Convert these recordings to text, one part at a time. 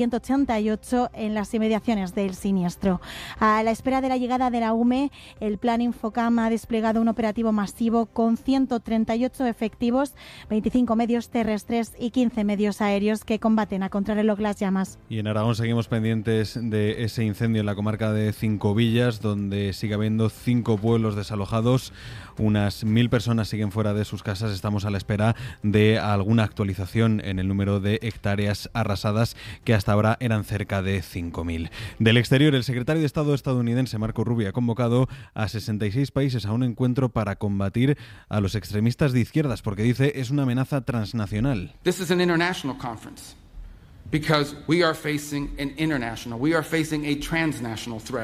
188 en las inmediaciones del siniestro. A la espera de la llegada de la UME, el Plan Infocam ha desplegado un operativo masivo con 138 efectivos, 25 medios terrestres y 15 medios aéreos que combaten a contrarreloj las llamas. Y en Aragón seguimos pendientes de ese incendio en la comarca de Cinco Villas, donde sigue habiendo 5 pueblos desalojados. Unas 1000 personas siguen fuera de sus casas. Estamos a la espera de alguna actualización en el número de hectáreas arrasadas, que hasta ahora eran cerca de 5000. Del exterior, el secretario de Estado estadounidense Marco Rubio ha convocado a 66 países a un encuentro para combatir a los extremistas de izquierdas, porque dice es una amenaza transnacional. This is an international conference because we are facing a transnational threat.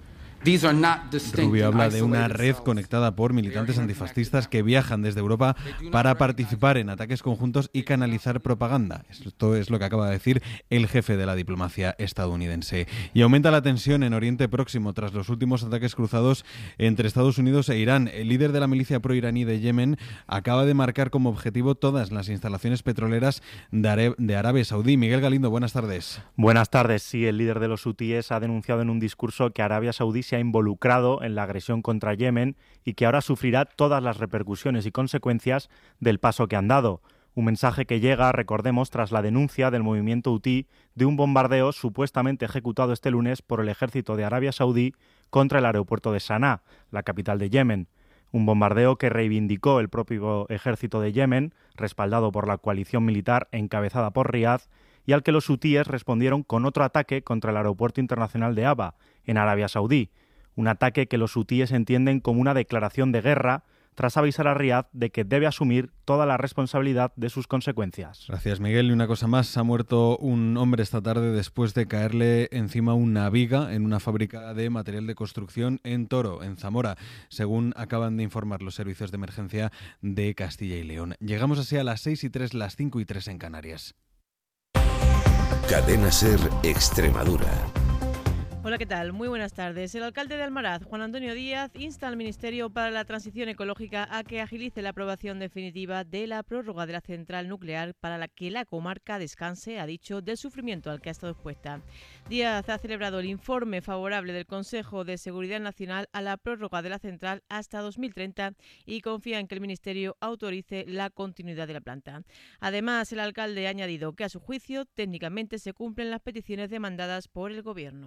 Rubio habla de una red conectada por militantes antifascistas que viajan desde Europa para participar en ataques conjuntos y canalizar propaganda. Esto es lo que acaba de decir el jefe de la diplomacia estadounidense. Y aumenta la tensión en Oriente Próximo tras los últimos ataques cruzados entre Estados Unidos e Irán. El líder de la milicia proiraní de Yemen acaba de marcar como objetivo todas las instalaciones petroleras de Arabia Saudí. Miguel Galindo, buenas tardes. Buenas tardes. Sí, el líder de los hutíes ha denunciado en un discurso que Arabia Saudí se ha involucrado en la agresión contra Yemen y que ahora sufrirá todas las repercusiones y consecuencias del paso que han dado. Un mensaje que llega, recordemos, tras la denuncia del movimiento hutí de un bombardeo supuestamente ejecutado este lunes por el ejército de Arabia Saudí contra el aeropuerto de Sanaa, la capital de Yemen. Un bombardeo que reivindicó el propio ejército de Yemen, respaldado por la coalición militar encabezada por Riad, y al que los hutíes respondieron con otro ataque contra el aeropuerto internacional de Aba, en Arabia Saudí. Un ataque que los hutíes entienden como una declaración de guerra, tras avisar a Riad de que debe asumir toda la responsabilidad de sus consecuencias. Gracias, Miguel. Y una cosa más, ha muerto un hombre esta tarde después de caerle encima una viga en una fábrica de material de construcción en Toro, en Zamora, según acaban de informar los servicios de emergencia de Castilla y León. Llegamos así a las 6:03, las 5:03 en Canarias. Cadena SER Extremadura. Hola, ¿qué tal? Muy buenas tardes. El alcalde de Almaraz, Juan Antonio Díaz, insta al Ministerio para la Transición Ecológica a que agilice la aprobación definitiva de la prórroga de la central nuclear para la que la comarca descanse, ha dicho, del sufrimiento al que ha estado expuesta. Díaz ha celebrado el informe favorable del Consejo de Seguridad Nacional a la prórroga de la central hasta 2030 y confía en que el Ministerio autorice la continuidad de la planta. Además, el alcalde ha añadido que, a su juicio, técnicamente se cumplen las peticiones demandadas por el Gobierno.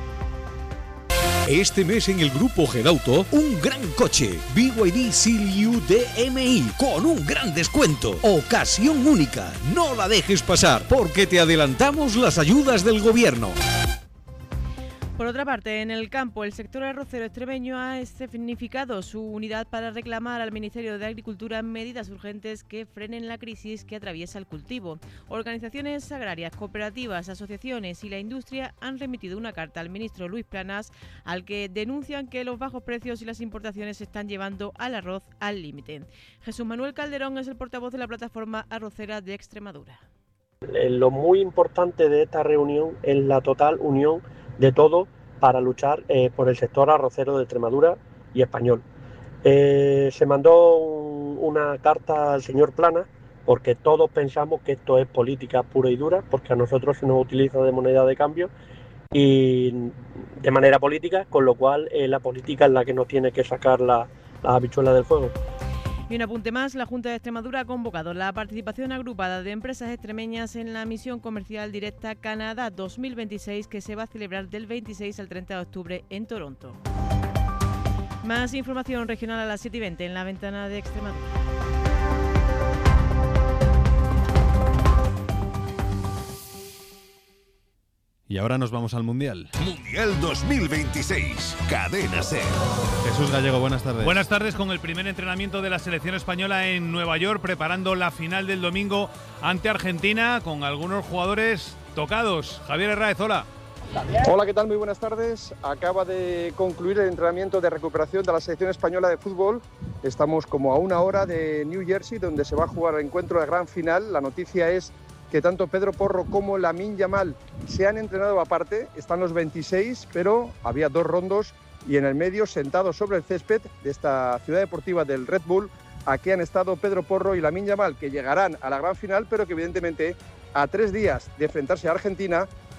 Este mes en el Grupo Gedauto, un gran coche, BYD Seal-U DMI, con un gran descuento. Ocasión única, no la dejes pasar, porque te adelantamos las ayudas del Gobierno. Por otra parte, en el campo, el sector arrocero extremeño ha escenificado su unidad para reclamar al Ministerio de Agricultura medidas urgentes que frenen la crisis que atraviesa el cultivo. Organizaciones agrarias, cooperativas, asociaciones y la industria han remitido una carta al ministro Luis Planas, al que denuncian que los bajos precios y las importaciones están llevando al arroz al límite. Jesús Manuel Calderón es el portavoz de la plataforma arrocera de Extremadura. Lo muy importante de esta reunión es la total unión de todo para luchar por el sector arrocero de Extremadura y español. Se mandó una carta al señor Planas porque todos pensamos que esto es política pura y dura, porque a nosotros se nos utiliza de moneda de cambio y de manera política, con lo cual la política es la que nos tiene que sacar las habichuelas del fuego. Y un apunte más, la Junta de Extremadura ha convocado la participación agrupada de empresas extremeñas en la misión comercial directa Canadá 2026 que se va a celebrar del 26 al 30 de octubre en Toronto. Más información regional a las 7:20 en la ventana de Extremadura. Y ahora nos vamos al Mundial. Mundial 2026, Cadena SER. Jesús Gallego, buenas tardes. Buenas tardes, con el primer entrenamiento de la selección española en Nueva York, preparando la final del domingo ante Argentina, con algunos jugadores tocados. Javier Herráez, hola. Hola, ¿qué tal? Muy buenas tardes. Acaba de concluir el entrenamiento de recuperación de la selección española de fútbol. Estamos como a una hora de New Jersey, donde se va a jugar el encuentro de gran final. La noticia es que tanto Pedro Porro como Lamine Yamal se han entrenado aparte, están los 26, pero había 2 rondos y en el medio, sentados sobre el césped de esta ciudad deportiva del Red Bull, aquí han estado Pedro Porro y Lamine Yamal, que llegarán a la gran final, pero que evidentemente a 3 días de enfrentarse a Argentina,